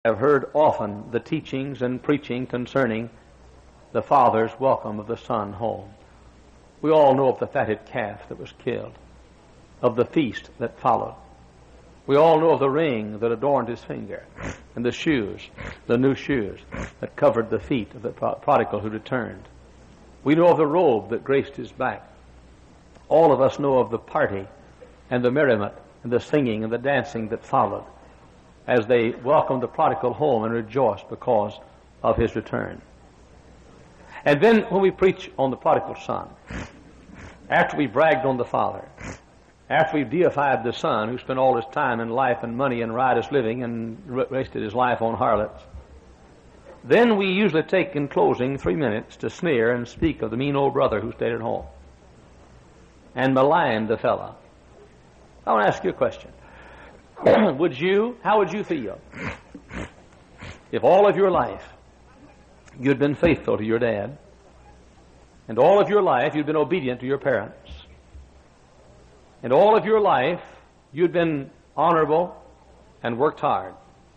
I've heard often the teachings and preaching concerning the father's welcome of the son home. We all know of the fatted calf that was killed, of the feast that followed. We all know of the ring that adorned his finger, and the shoes, the new shoes that covered the feet of the prodigal who returned. We know of the robe that graced his back. All of us know of the party and the merriment and the singing and the dancing that followed as they welcomed the prodigal home and rejoiced because of his return. And then when we preach on the prodigal son, after we bragged on the father, after we've deified the son who spent all his time and life and money and riotous living and wasted his life on harlots, then we usually take in closing 3 minutes to sneer and speak of the mean old brother who stayed at home and malign the fella. I want to ask you a question. How would you feel if all of your life you'd been faithful to your dad, and all of your life you'd been obedient to your parents, and all of your life you'd been honorable and worked hard,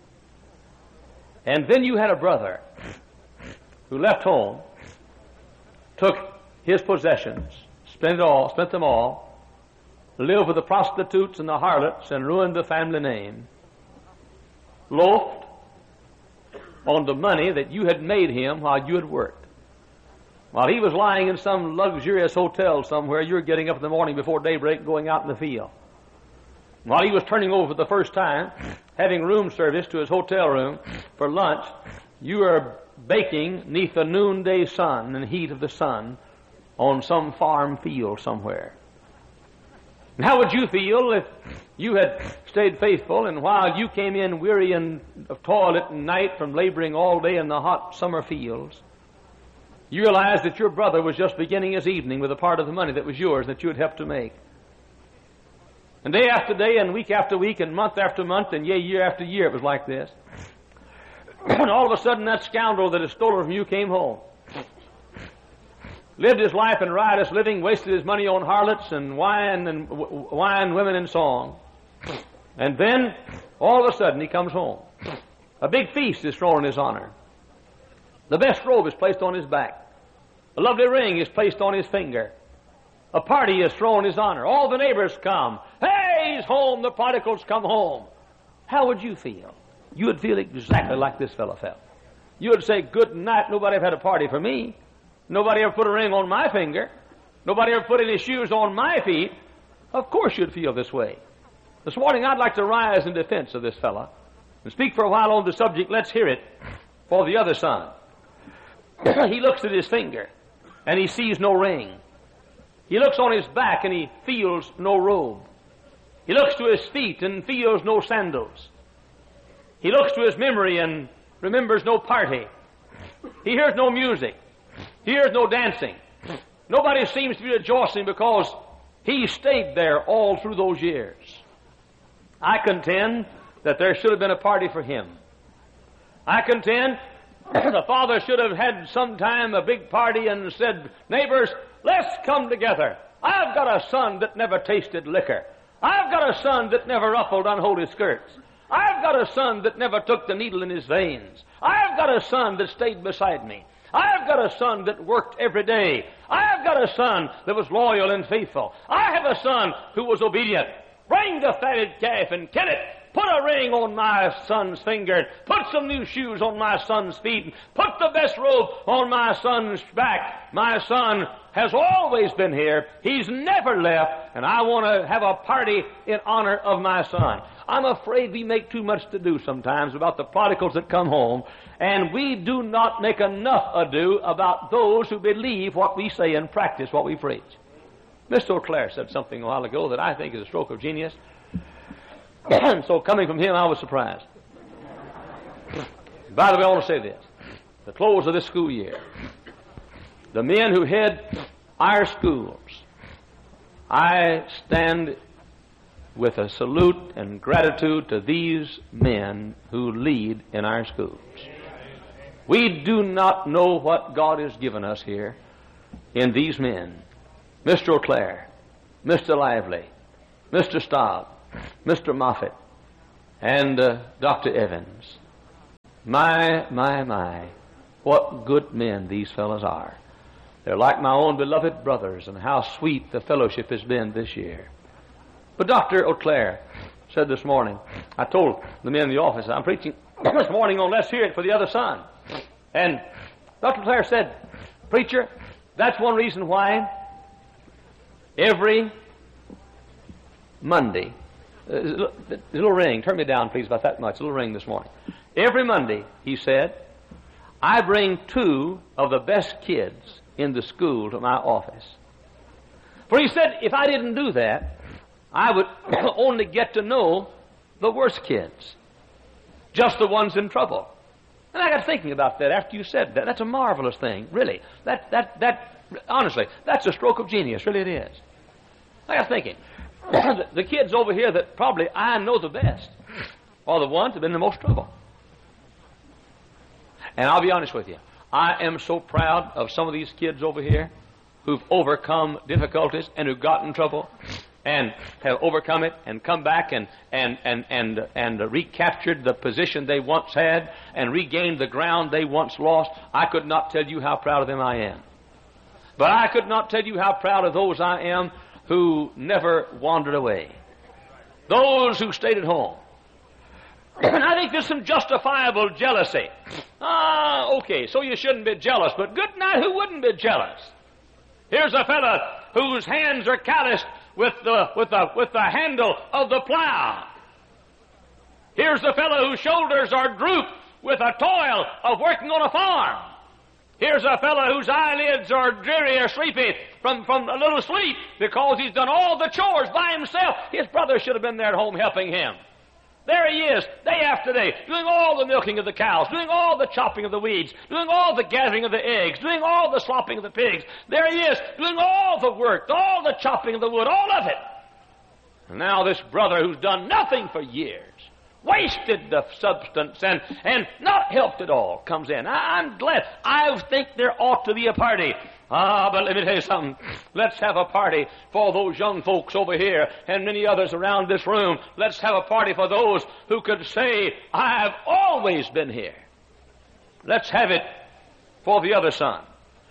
and then you had a brother who left home, took his possessions, spent them all, lived with the prostitutes and the harlots and ruined the family name, loafed on the money that you had made him while you had worked. While he was lying in some luxurious hotel somewhere, you were getting up in the morning before daybreak and going out in the field. While he was turning over for the first time, having room service to his hotel room for lunch, you were baking neath the noonday sun and heat of the sun on some farm field somewhere. And how would you feel if you had stayed faithful, and while you came in weary and of toil at night from laboring all day in the hot summer fields, you realized that your brother was just beginning his evening with a part of the money that was yours that you had helped to make? And day after day and week after week and month after month and year after year it was like this. And all of a sudden that scoundrel that had stolen from you came home. Lived his life in riotous living, wasted his money on harlots and wine, women, and song. And then, all of a sudden, he comes home. A big feast is thrown in his honor. The best robe is placed on his back. A lovely ring is placed on his finger. A party is thrown in his honor. All the neighbors come. Hey, he's home, the prodigal's come home. How would you feel? You would feel exactly like this fellow felt. You would say, good night, nobody ever had a party for me. Nobody ever put a ring on my finger. Nobody ever put any shoes on my feet. Of course you'd feel this way. This morning I'd like to rise in defense of this fella and speak for a while on the subject. Let's hear it for the other son. He looks at his finger and he sees no ring. He looks on his back and he feels no robe. He looks to his feet and feels no sandals. He looks to his memory and remembers no party. He hears no music. He hears no dancing. Nobody seems to be rejoicing because he stayed there all through those years. I contend that there should have been a party for him. I contend the father should have had sometime a big party and said, neighbors, let's come together. I've got a son that never tasted liquor. I've got a son that never ruffled unholy skirts. I've got a son that never took the needle in his veins. I've got a son that stayed beside me. I've got a son that worked every day. I've got a son that was loyal and faithful. I have a son who was obedient. Bring the fatted calf and kill it. Put a ring on my son's finger. Put some new shoes on my son's feet. Put the best robe on my son's back. My son has always been here. He's never left, and I want to have a party in honor of my son. I'm afraid we make too much to do sometimes about the prodigals that come home, and we do not make enough ado about those who believe what we say and practice what we preach. Mr. O'Clair said something a while ago that I think is a stroke of genius. So coming from him, I was surprised. By the way, I want to say this. The close of this school year, the men who head our schools, I stand with a salute and gratitude to these men who lead in our schools. We do not know what God has given us here in these men. Mr. O'Clair, Mr. Lively, Mr. Staub, Mr. Moffett, and Dr. Evans. My. What good men these fellows are. They're like my own beloved brothers, and how sweet the fellowship has been this year. But Dr. O'Clair said this morning, I told the men in the office, I'm preaching this morning on Let's Hear It for the Other Son. And Dr. O'Clair said, preacher, that's one reason why every Monday, a little ring, turn me down please about that much, a little ring this morning. Every Monday, he said, I bring 2 of the best kids in the school to my office. For he said, if I didn't do that, I would only get to know the worst kids, just the ones in trouble. And I got thinking about that after you said that. That's a marvelous thing, really. Honestly, that's a stroke of genius, really it is. I got thinking, the kids over here that probably I know the best are the ones that have been in the most trouble. And I'll be honest with you, I am so proud of some of these kids over here who've overcome difficulties and who've got in trouble and have overcome it and come back and recaptured the position they once had and regained the ground they once lost. I could not tell you how proud of them I am. But I could not tell you how proud of those I am who never wandered away. Those who stayed at home. And I think there's some justifiable jealousy. Okay, so you shouldn't be jealous, but good night, who wouldn't be jealous? Here's a fella whose hands are calloused with the handle of the plow. Here's a fellow whose shoulders are drooped with the toil of working on a farm. Here's a fellow whose eyelids are dreary or sleepy from a little sleep because he's done all the chores by himself. His brother should have been there at home helping him. There he is, day after day, doing all the milking of the cows, doing all the chopping of the weeds, doing all the gathering of the eggs, doing all the slopping of the pigs. There he is, doing all the work, all the chopping of the wood, all of it. And now this brother who's done nothing for years, wasted the substance and not helped at all, comes in. I'm glad. I think there ought to be a party. But let me tell you something. Let's have a party for those young folks over here and many others around this room. Let's have a party for those who could say, I've always been here. Let's have it for the other son.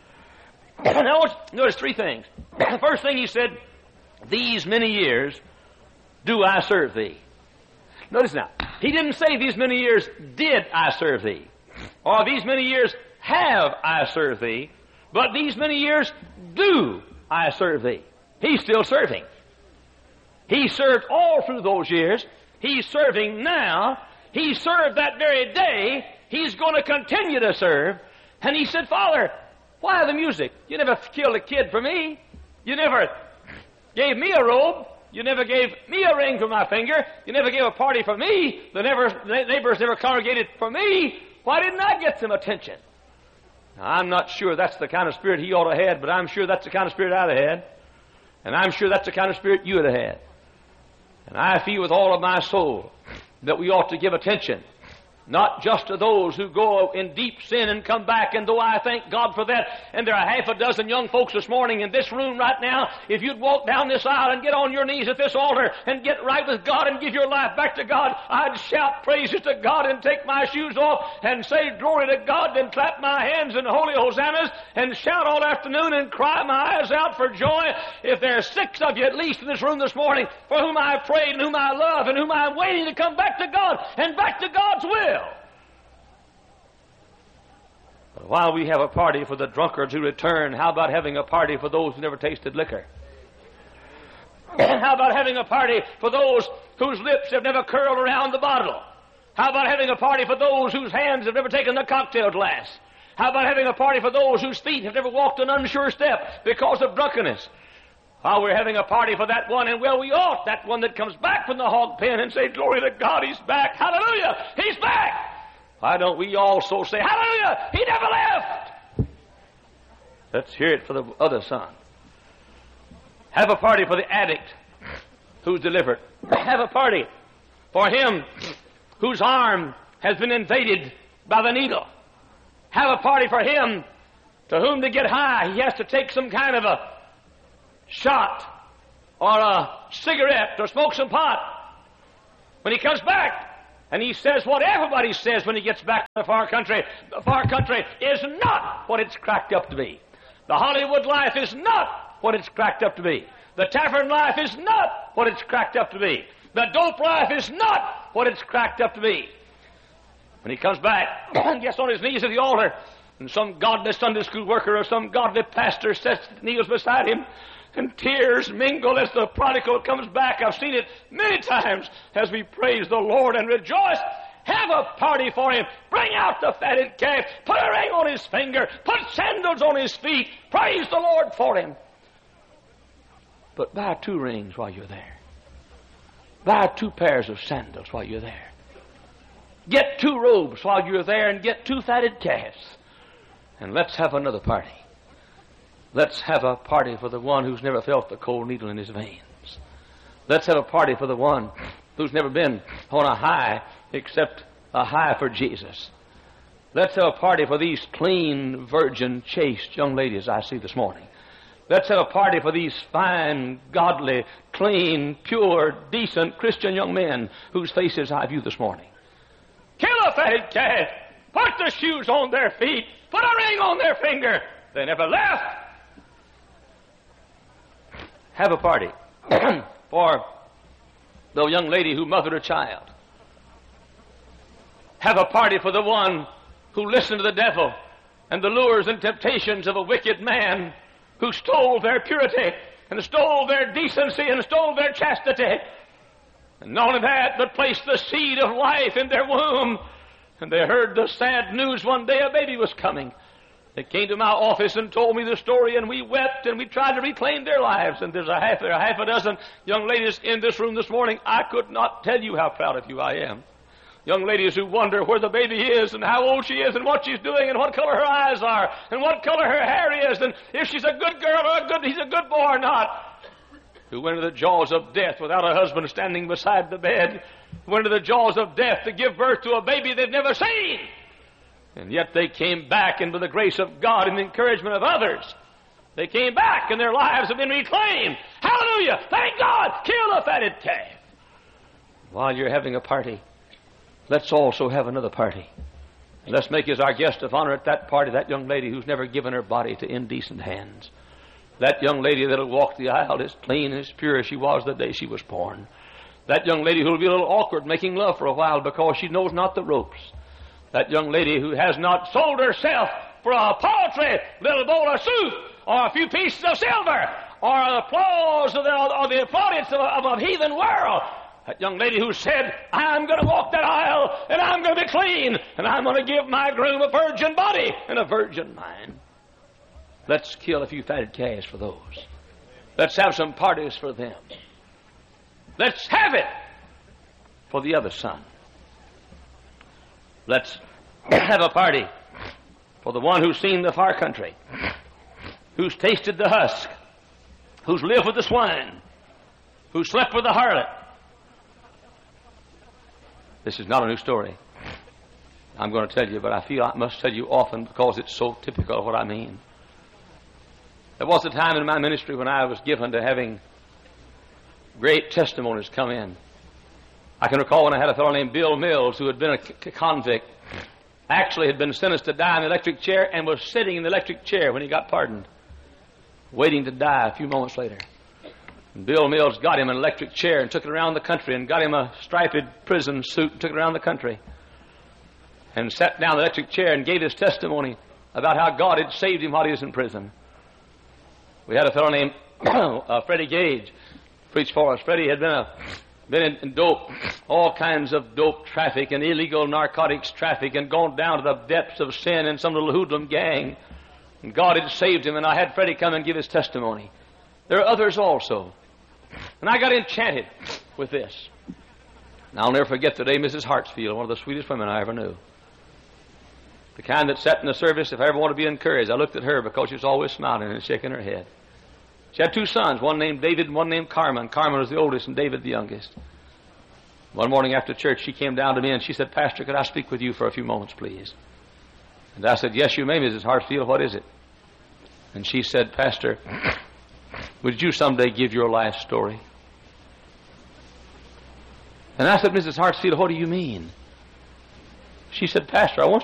Now, notice 3 things. The first thing he said, these many years do I serve thee. Notice now, he didn't say these many years did I serve thee, or these many years have I served thee, but these many years do I serve thee. He's still serving. He served all through those years. He's serving now. He served that very day. He's going to continue to serve. And he said, Father, why the music? You never killed a kid for me. You never gave me a robe. You never gave me a ring for my finger. You never gave a party for me. The neighbors never congregated for me. Why didn't I get some attention? Now, I'm not sure that's the kind of spirit he ought to have had, but I'm sure that's the kind of spirit I'd have had. And I'm sure that's the kind of spirit you would have had. And I feel with all of my soul that we ought to give attention, not just to those who go in deep sin and come back, and though I thank God for that, and there are half a dozen young folks this morning in this room right now, if you'd walk down this aisle and get on your knees at this altar and get right with God and give your life back to God, I'd shout praises to God and take my shoes off and say glory to God and clap my hands in holy hosannas and shout all afternoon and cry my eyes out for joy. If there's 6 of you at least in this room this morning for whom I prayed and whom I love and whom I'm waiting to come back to God and back to God's will. While we have a party for the drunkards who return, how about having a party for those who never tasted liquor? How about having a party for those whose lips have never curled around the bottle? How about having a party for those whose hands have never taken the cocktail glass? How about having a party for those whose feet have never walked an unsure step because of drunkenness? While we're having a party for that one, and well, we ought, that one that comes back from the hog pen and say, glory to God, he's back. Hallelujah, he's back. Why don't we also say, hallelujah, he never left. Let's hear it for the other son. Have a party for the addict who's delivered. Have a party for him whose arm has been invaded by the needle. Have a party for him to whom to get high he has to take some kind of a shot or a cigarette or smoke some pot. When he comes back, And he says what everybody says when he gets back to the far country. The far country is not what it's cracked up to be. The Hollywood life is not what it's cracked up to be. The tavern life is not what it's cracked up to be. The dope life is not what it's cracked up to be. When he comes back and gets on his knees at the altar, and some godly Sunday school worker or some godly pastor kneels beside him, and tears mingle as the prodigal comes back. I've seen it many times as we praise the Lord and rejoice. Have a party for him. Bring out the fatted calf. Put a ring on his finger. Put sandals on his feet. Praise the Lord for him. But buy 2 rings while you're there. Buy 2 pairs of sandals while you're there. Get 2 robes while you're there, and get 2 fatted calves. And let's have another party. Let's have a party for the one who's never felt the cold needle in his veins. Let's have a party for the one who's never been on a high except a high for Jesus. Let's have a party for these clean, virgin, chaste young ladies I see this morning. Let's have a party for these fine, godly, clean, pure, decent Christian young men whose faces I view this morning. Kill a fatted calf. Put the shoes on their feet. Put a ring on their finger. They never left. Have a party for the young lady who mothered a child. Have a party for the one who listened to the devil and the lures and temptations of a wicked man who stole their purity and stole their decency and stole their chastity. And not only that, but placed the seed of life in their womb. And they heard the sad news one day a baby was coming. They came to my office and told me the story, and we wept, and we tried to reclaim their lives. And there's a half a dozen young ladies in this room this morning. I could not tell you how proud of you I am. Young ladies who wonder where the baby is, and how old she is, and what she's doing, and what color her eyes are, and what color her hair is, and if she's a good girl or he's a good boy or not. Who went into the jaws of death without a husband standing beside the bed. Who went into the jaws of death to give birth to a baby they've never seen. And yet they came back, and by the grace of God and the encouragement of others, they came back, and their lives have been reclaimed. Hallelujah! Thank God! Kill a fatted calf. While you're having a party, let's also have another party. And let's make as our guest of honor at that party that young lady who's never given her body to indecent hands. That young lady that'll walk the aisle as clean and as pure as she was the day she was born. That young lady who'll be a little awkward making love for a while because she knows not the ropes. That young lady who has not sold herself for a paltry little bowl of soup or a few pieces of silver or the applause or the plaudits of a heathen world. That young lady who said, I'm going to walk that aisle and I'm going to be clean and I'm going to give my groom a virgin body and a virgin mind. Let's kill a few fatted calves for those. Let's have some parties for them. Let's have it for the other son. Let's have a party for the one who's seen the far country, who's tasted the husk, who's lived with the swine, who slept with the harlot. This is not a new story. I'm going to tell you, but I feel I must tell you often because it's so typical of what I mean. There was a time in my ministry when I was given to having great testimonies come in. I can recall when I had a fellow named Bill Mills who had been a convict, actually had been sentenced to die in the electric chair and was sitting in the electric chair when he got pardoned, waiting to die a few moments later. And Bill Mills got him an electric chair and took it around the country and got him a striped prison suit and took it around the country and sat down in the electric chair and gave his testimony about how God had saved him while he was in prison. We had a fellow named Freddie Gage preach for us. Freddie had been in dope, all kinds of dope traffic and illegal narcotics traffic and gone down to the depths of sin in some little hoodlum gang. And God had saved him, and I had Freddie come and give his testimony. There are others also. And I got enchanted with this. And I'll never forget the day Mrs. Hartsfield, one of the sweetest women I ever knew. The kind that sat in the service, if I ever want to be encouraged, I looked at her because she was always smiling and shaking her head. She had 2 sons, one named David and one named Carmen. Carmen was the oldest and David the youngest. One morning after church, she came down to me and she said, Pastor, could I speak with you for a few moments, please? And I said, yes, you may, Mrs. Hartsfield. What is it? And she said, Pastor, would you someday give your life story? And I said, Mrs. Hartsfield, what do you mean? She said, Pastor, I want